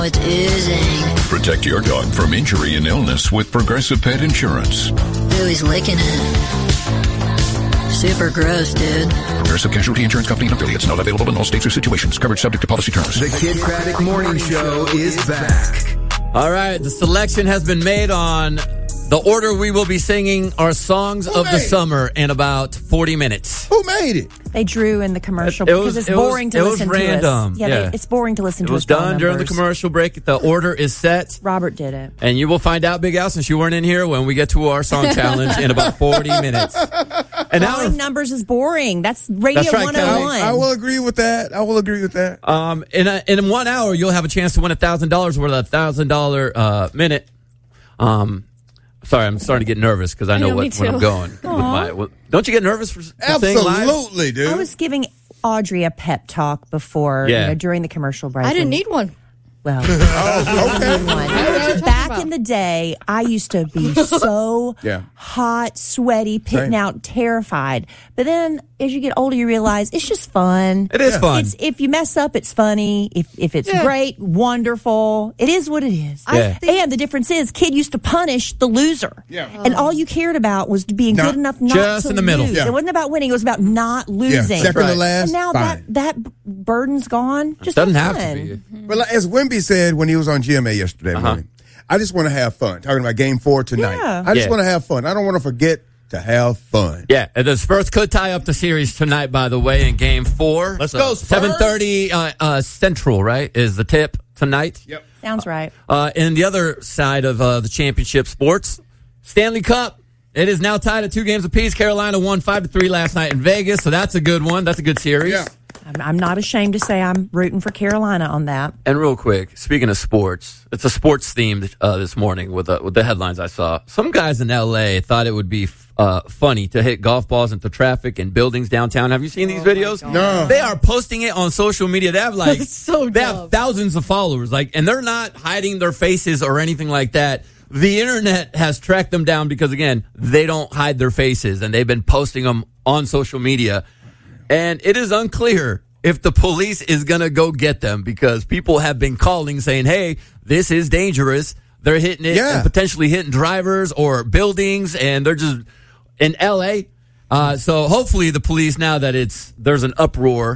It isn't. Protect your dog from injury and illness with Progressive Pet Insurance. Ooh, he's licking it. Super gross, dude. Progressive Casualty Insurance Company and affiliates. Not available in all states or situations. Coverage subject to policy terms. The Kid Craddock Morning Show is back. All right, the selection has been made on the order we will be singing our songs of the summer in about 40 minutes. Who made it? They drew in the commercial because it's boring to listen to us. It was random. Yeah. It's boring to listen to us. It was done during the commercial break. The order is set. Robert did it. And you will find out, Big Al, since you weren't in here, when we get to our song challenge in about 40 minutes. And now numbers is boring. That's Radio 101. I will agree with that. In 1 hour, you'll have a chance to win $1,000 worth of $1,000 minute. Sorry, I'm starting to get nervous because I know where I'm going. Don't you get nervous for saying live? Absolutely, dude. I was giving Audrey a pep talk before, during the commercial break. I didn't need one. Well, back in the day, I used to be so hot, sweaty, pitting out, terrified. But then, as you get older, you realize it's just fun. It is fun. If you mess up, it's funny. If it's great, wonderful. It is what it is. And the difference is, kid used to punish the loser. Yeah. And all you cared about was being good enough not just to in the middle. lose. Yeah. It wasn't about winning. It was about not losing. Yeah. Second to last. And now fine. that burden's gone. Just doesn't have have fun. to be. Well, as Wimby said when he was on GMA yesterday morning, I just want to have fun. Talking about Game 4 tonight. Yeah. I just want to have fun. I don't want to forget to have fun. Yeah, and the Spurs could tie up the series tonight, by the way, in Game 4. Let's go, Spurs. 7:30 Central, right, is the tip tonight. Yep. Sounds right. And the other side of the championship sports, Stanley Cup. It is now tied at 2 games apiece. Carolina won 5-3 last night in Vegas, so that's a good one. That's a good series. Yeah. I'm not ashamed to say I'm rooting for Carolina on that. And real quick, speaking of sports, it's a sports themed this morning with the headlines I saw. Some guys in L.A. thought it would be funny to hit golf balls into traffic and buildings downtown. Have you seen these videos? No. They are posting it on social media. They have they have thousands of followers, and they're not hiding their faces or anything like that. The internet has tracked them down because, again, they don't hide their faces, and they've been posting them on social media. And it is unclear if the police is going to go get them because people have been calling saying, hey, this is dangerous. They're hitting it and potentially hitting drivers or buildings, and they're just in L.A. So hopefully the police, now that there's an uproar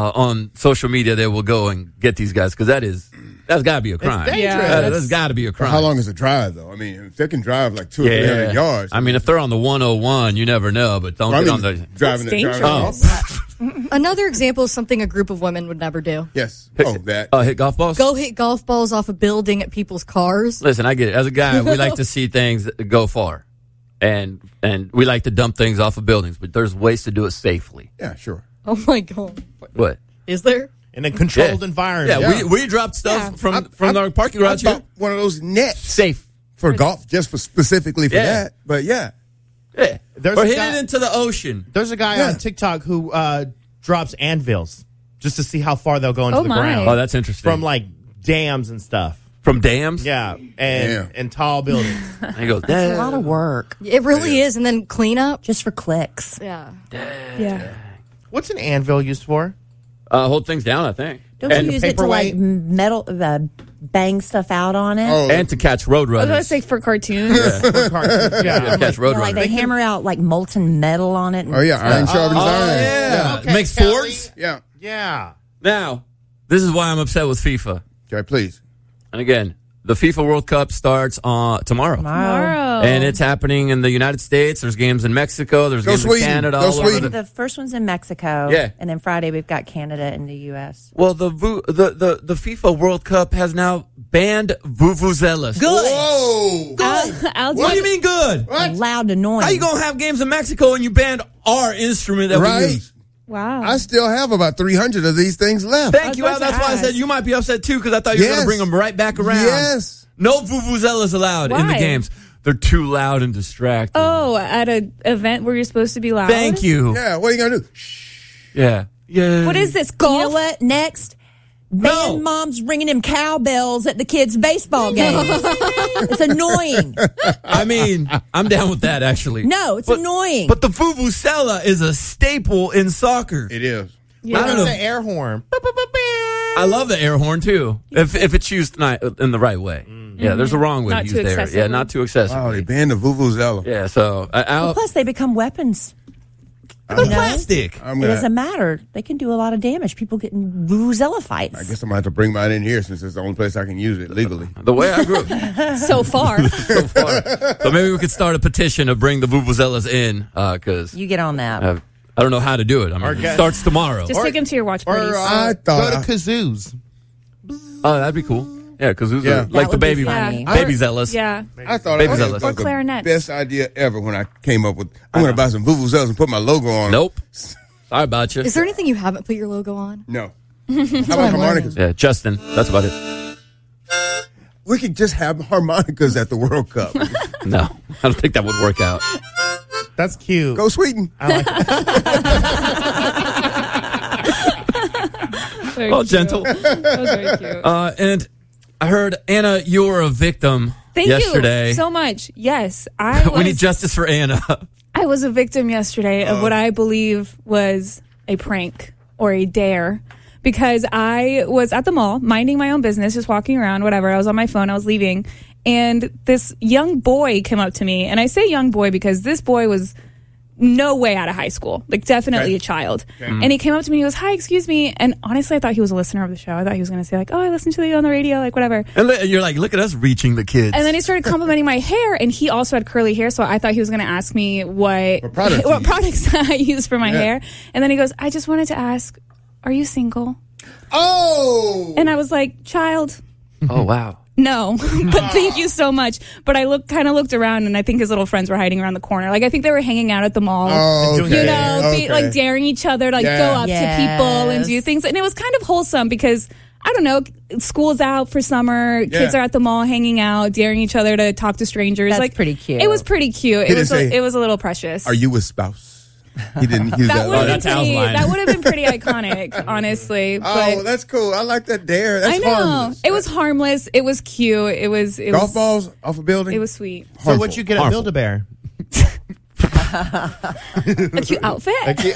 on social media, they will go and get these guys because that's got to be a crime. It's dangerous. That's got to be a crime. How long is the drive, though? I mean, if they can drive like 200 or 300 yards. I mean, if they're on the 101, you never know, but don't get on the... Driving That's dangerous. Another example of something a group of women would never do. Yes. That. Hit golf balls? Go hit golf balls off a building at people's cars. Listen, I get it. As a guy, we like to see things go far. And we like to dump things off of buildings, but there's ways to do it safely. Yeah, sure. Oh, my God. What? Is there? In a controlled environment. Yeah, we dropped stuff from our parking garage I here. bought one of those nets. Safe. For golf, just specifically for that. But yeah. Yeah. There's Or a hit guy- it into the ocean. There's a guy on TikTok who drops anvils just to see how far they'll go into the ground. Oh, that's interesting. From like dams and stuff. From dams? Yeah, and tall buildings. And he goes, That's a lot of work. It really is. And then cleanup. Just for clicks. Yeah. Yeah. What's an anvil used for? Hold things down, I think. Don't you use it to like metal, bang stuff out on it? And to catch road I was runners. going to say for cartoons. Yeah, catch road Like runners. they hammer out like molten metal on it. Oh, yeah. Iron sharpens iron. Yeah. Okay, Makes Kelly. swords. Yeah. Yeah. Now, this is why I'm upset with FIFA. Okay, please. And again, the FIFA World Cup starts tomorrow. Tomorrow. And it's happening in the United States. There's games in Mexico. There's games Sweden. in Canada. Go all over Sweden. The first one's in Mexico. Yeah. And then Friday we've got Canada and the U.S. Well, the FIFA World Cup has now banned vuvuzelas. Good. Whoa. What do you mean good? Loud, annoying. How you gonna have games in Mexico and you banned our instrument that we Right. use? Wow. I still have about 300 of these things left. Thank you, Al. That's why I said you might be upset too, because I thought you were Yes. gonna bring them right back around. Yes. No vuvuzelas allowed in the Why? games. They're too loud and distracting. Oh, at an event where you're supposed to be loud? Thank you. Yeah, what are you going to do? Yeah. Yeah. What is this, You golf? know what? Next, No. band moms ringing them cowbells at the kids' baseball games. It's annoying. I mean, I'm down with that, actually. No, it's annoying. But the vuvuzela is a staple in soccer. It is. Yeah. I don't know. The air horn. I love the air horn too. If it's used in the right way. Yeah, there's a wrong way Not to use too the air. excessive. Yeah, not too excessive. Oh, they banned the Vuvuzela. Yeah, so Well, plus, they become weapons. They're plastic. It doesn't matter. They can do a lot of damage. People getting vuvuzela fights. I guess I'm going to have to bring mine in here since it's the only place I can use it legally. The way I grew up. So far. So maybe we could start a petition to bring the vuvuzelas in, because You get on that. I don't know how to do it. I mean, it starts tomorrow. Just take them to your watch parties. I Go thought to kazoos. Oh, that'd be cool. Yeah, because Yeah. like That the would be baby, funny. baby zealous. Yeah. I thought Baby it zealous. was Or the clarinets. best idea ever when I came up with, I'm going to buy some vuvuzelas and put my logo on them. Nope. Sorry about you. Is there anything you haven't put your logo on? No. How about harmonicas? Yeah, Justin. That's about it. We could just have harmonicas at the World Cup. No, I don't think that would work out. That's cute. Go Sweden. I like Very Well, cute. gentle. That was very cute. And I heard, Anna, you were a victim Thank yesterday. you so much. Yes, I We need was, justice for Anna. I was a victim yesterday of what I believe was a prank or a dare. Because I was at the mall, minding my own business, just walking around, whatever. I was on my phone, I was leaving. And this young boy came up to me. And I say young boy because this boy was no way out of high school. Like, definitely a child. And he came up to me, he goes, "Hi, excuse me." And honestly, I thought he was a listener of the show. I thought he was going to say, like, "Oh, I listened to you on the radio," like, whatever. And you're like, look at us reaching the kids. And then he started complimenting my hair, and he also had curly hair, so I thought he was going to ask me what products you use. products I use for my hair. And then he goes, "I just wanted to ask, are you single?" Oh! And I was like, "Child, oh, wow. no, but thank you so much." But I kind of looked around, and I think his little friends were hiding around the corner. Like, I think they were hanging out at the mall. Oh, okay. You know, Okay. like daring each other to like Yeah. go up to people and Yes. do things. And it was kind of wholesome because, I don't know, school's out for summer, kids Yeah. are at the mall hanging out, daring each other to talk to strangers. That's like, pretty cute. It was pretty cute. He It was didn't say, it was a little precious. Are you a spouse? He didn't use that. That would have that's been Al's pretty. line. That would have been pretty iconic, honestly. Oh, But that's cool. I like that dare. That's I know harmless. it was harmless. It was cute. It was Golf balls off a building? It was sweet. So what'd you get at Harmful. Build-A-Bear? A cute outfit.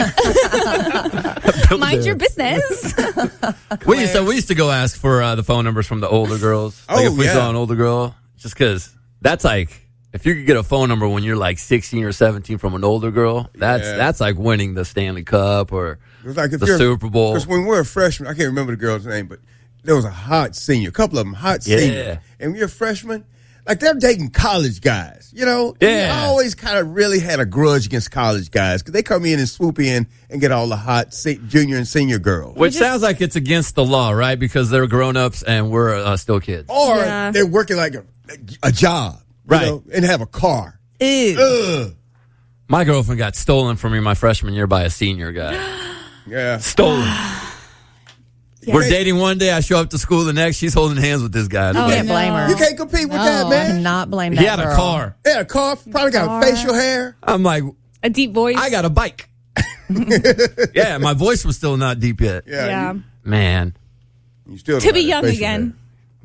Mind your business. We used to go ask for the phone numbers from the older girls. Like Oh, if we yeah. saw an older girl, just because that's like, if you could get a phone number when you're like 16 or 17 from an older girl, that's like winning the Stanley Cup or It was like if the you're- Super Bowl. Because when we were freshmen, I can't remember the girl's name, but there was a hot senior, a couple of them hot seniors. And when you're a freshman, like they're dating college guys, you know? Yeah. I always kind of really had a grudge against college guys because they come in and swoop in and get all the hot junior and senior girls. Which sounds like it's against the law, right? Because they're grown-ups and we're still kids. Or Yeah. they're working like a job, you Right. know, and have a car. Ew. Ugh. My girlfriend got stolen from me my freshman year by a senior guy. Yeah. Stolen. We're dating one day. I show up to school the next. She's holding hands with this guy. I can't blame her. You can't compete with that, I man. cannot blame that He had girl. a car. Yeah, a car, probably got facial hair. I'm like, A deep voice. I got a bike. Yeah, my voice was still not deep yet. Yeah. Yeah. Man, You still To don't be have young facial again.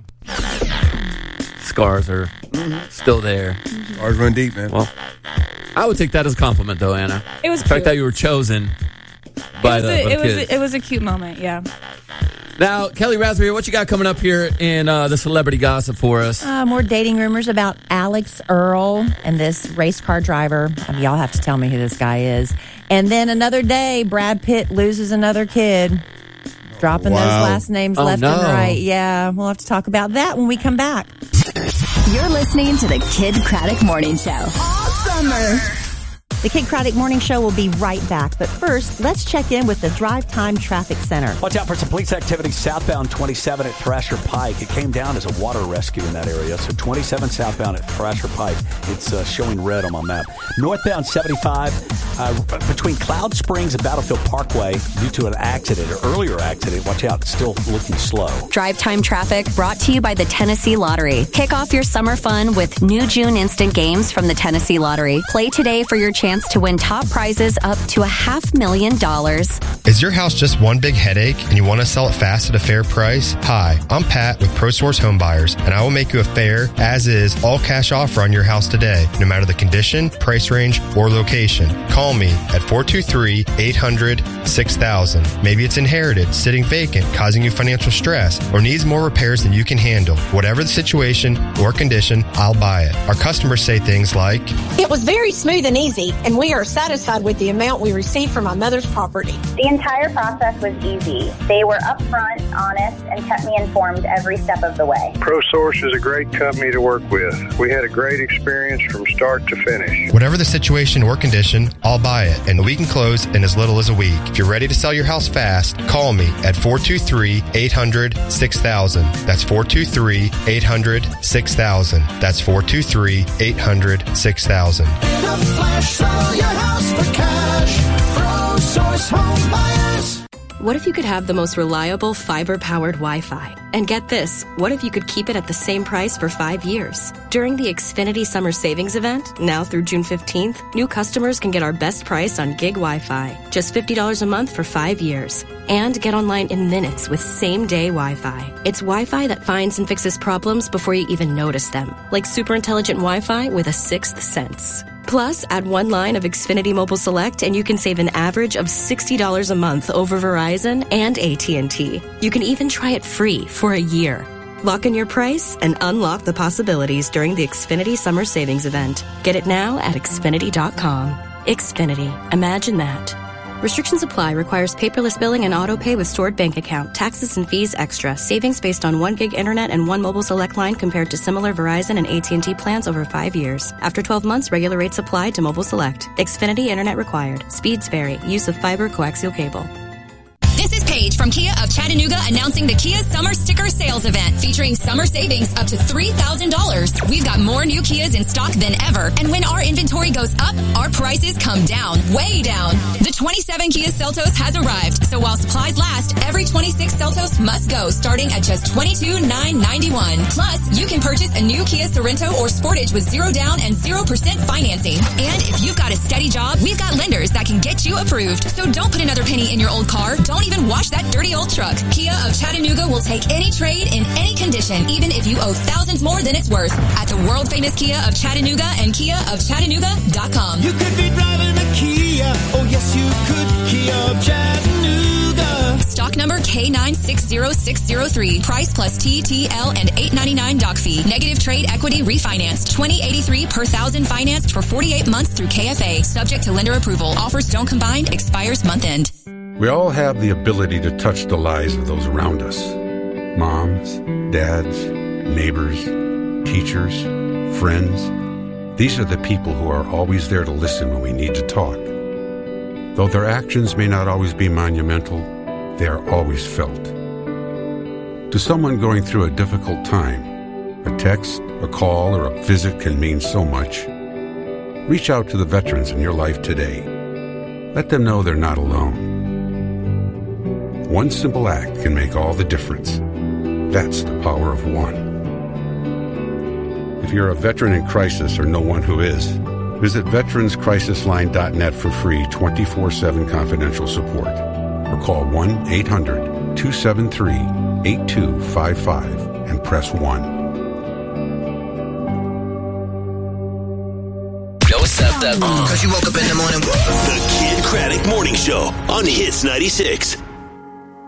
scars are still there. hair. Ours run deep, man. Well, I would take that as a compliment, though, Anna. It was The fact cute. that you were chosen by the kids. It was a cute moment. Yeah. Now, Kelly Raspberry, what you got coming up here in the celebrity gossip for us? More dating rumors about Alex Earl and this race car driver. I mean, y'all have to tell me who this guy is. And then another day, Brad Pitt loses another kid. Dropping those Wow. last names Oh, left no. and right. Yeah, we'll have to talk about that when we come back. You're listening to the Kid Craddock Morning Show. All summer. The Kid Craddock Morning Show will be right back. But first, let's check in with the Drive Time Traffic Center. Watch out for some police activity southbound 27 at Thrasher Pike. It came down as a water rescue in that area. So 27 southbound at Thrasher Pike. It's showing red on my map. Northbound 75 between Cloud Springs and Battlefield Parkway due to an accident, an earlier accident. Watch out. It's still looking slow. Drive Time Traffic brought to you by the Tennessee Lottery. Kick off your summer fun with new June instant games from the Tennessee Lottery. Play today for your chance chance to win top prizes up to $500,000. Is your house just one big headache and you want to sell it fast at a fair price? Hi, I'm Pat with ProSource Home Buyers, and I will make you a fair, as-is, all-cash offer on your house today, no matter the condition, price range, or location. Call me at 423-800-6000. Maybe it's inherited, sitting vacant, causing you financial stress, or needs more repairs than you can handle. Whatever the situation or condition, I'll buy it. Our customers say things like, "It was very smooth and easy, and we are satisfied with the amount we received from my mother's property." The entire process was easy. They were upfront, honest, and kept me informed every step of the way. ProSource is a great company to work with. We had a great experience from start to finish. Whatever the situation or condition, I'll buy it, and we can close in as little as a week. If you're ready to sell your house fast, call me at 423-800-6000. That's 423-800-6000. That's 423-800-6000. In a flash, sell your house for cash. ProSource Home Buyers. What if you could have the most reliable fiber-powered Wi-Fi? And get this, what if you could keep it at the same price for 5 years? During the Xfinity Summer Savings Event, now through June 15th, new customers can get our best price on gig Wi-Fi. Just $50 a month for 5 years. And get online in minutes with same-day Wi-Fi. It's Wi-Fi that finds and fixes problems before you even notice them. Like super intelligent Wi-Fi with a sixth sense. Plus, add one line of Xfinity Mobile Select and you can save an average of $60 a month over Verizon and AT&T. You can even try it free for a year. Lock in your price and unlock the possibilities during the Xfinity Summer Savings Event. Get it now at Xfinity.com. Xfinity. Imagine that. Restrictions apply. Requires paperless billing and auto pay with stored bank account. Taxes and fees extra. Savings based on 1 gig internet and 1 mobile select line compared to similar Verizon and AT&T plans over 5 years. After 12 months, regular rates apply to mobile select. Xfinity internet required. Speeds vary. Use of fiber coaxial cable. This is Paige from Kia of Chattanooga announcing the Kia Summer Sticker Sales Event featuring summer savings up to $3,000. We've got more new Kias in stock than ever. And when our inventory goes up, our prices come down, way down. The 27 Kia Seltos has arrived. So while supplies last, every 26 Seltos must go, starting at just $22,991. Plus, you can purchase a new Kia Sorento or Sportage with 0 down and 0% financing. And if you've got a steady job, we've got lenders that can get you approved. So don't put another penny in your old car. Don't even wash that dirty old truck. Kia of Chattanooga will take any trade in any condition, even if you owe thousands more than it's worth. At the world-famous Kia of Chattanooga and KiaofChattanooga.com. You could be driving a Kia. Oh, yes, you could. Kia of Chattanooga. Stock number K960603. Price plus TTL and $899 doc fee. Negative trade equity refinanced. $20.83 per thousand financed for 48 months through KFA. Subject to lender approval. Offers don't combine. Expires month end. We all have the ability to touch the lives of those around us. Moms, dads, neighbors, teachers, friends. These are the people who are always there to listen when we need to talk. Though their actions may not always be monumental, they are always felt. To someone going through a difficult time, a text, a call, or a visit can mean so much. Reach out to the veterans in your life today. Let them know they're not alone. One simple act can make all the difference. That's the power of one. If you're a veteran in crisis or know one who is, visit veteranscrisisline.net for free 24/7 confidential support. Or call 1-800-273-8255 and press 1. Yo, what's up, though? Because you woke up in the morning. The Kid Craddock Morning Show on Hits 96.